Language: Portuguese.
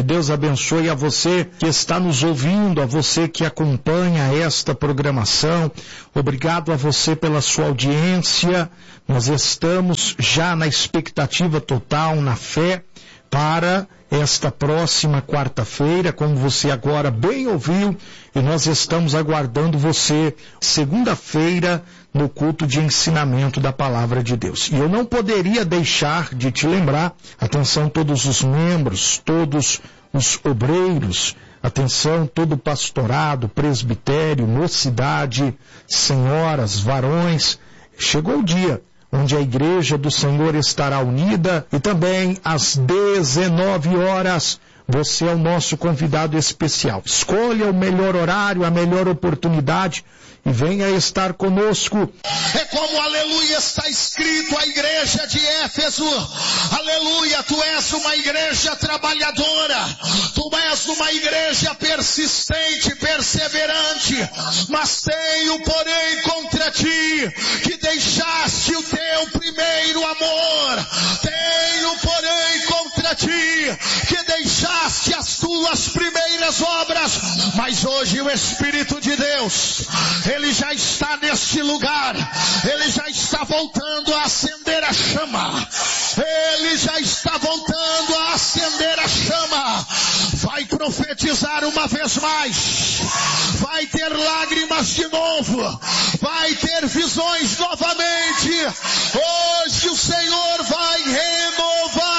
Que Deus abençoe a você que está nos ouvindo, a você que acompanha esta programação. Obrigado a você pela sua audiência. Nós estamos já na expectativa total, na fé, para esta próxima quarta-feira, como você agora bem ouviu, e nós estamos aguardando você segunda-feira no culto de ensinamento da Palavra de Deus. E eu não poderia deixar de te lembrar, atenção todos os membros, todos os obreiros, atenção todo o pastorado, presbitério, mocidade, senhoras, varões, chegou o dia onde a igreja do Senhor estará unida, e também às 19 horas, você é o nosso convidado especial. Escolha o melhor horário, a melhor oportunidade e venha estar conosco. É como, aleluia, está escrito a igreja de Éfeso. Aleluia, tu és uma igreja trabalhadora, tu és uma igreja persistente, perseverante, mas tenho, porém, contra ti, que deixaste o teu primeiro amor. Tenho, porém, contra ti, que deixaste as tuas primeiras obras. Mas hoje o Espírito de Deus, Ele já está neste lugar. Ele já está voltando a acender a chama. Ele já está voltando a acender a chama. Vai profetizar uma vez mais. Vai ter lágrimas de novo. Vai ter visões novamente. Hoje o Senhor vai renovar